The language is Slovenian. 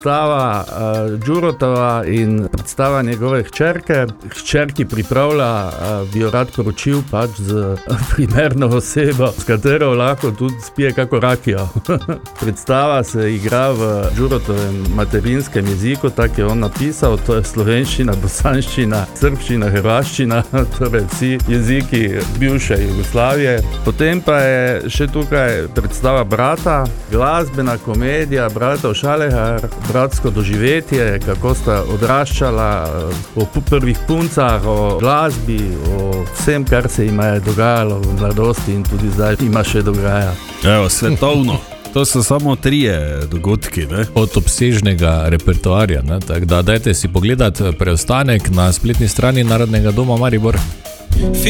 predstava Đurotova in predstava njegove hčerke. Hčerki pripravlja, bi jo rad poročil pač z primerno osebo, s katero lahko tudi spije kako rakijo. Predstava se igra v Đurotovem materinskem jeziku, tak je on napisal, to je slovenščina, bosanščina, srbščina, hrvaščina, torej vsi jeziki bivše Jugoslavije. Potem pa je še tukaj predstava Brata, glasbena komedija bratov Šalehar, bratsko doživetje, kako sta odraščala, o prvih puncah, o glasbi, o vsem, kar se jima je dogajalo v mladosti in tudi zdaj ima še dogaja. Evo, svetovno. To so samo 3 dogodki, ne? Od obsežnega repertoarja, ne? Tako da dajte si pogledati preostanek na spletni strani Narodnega doma Maribor.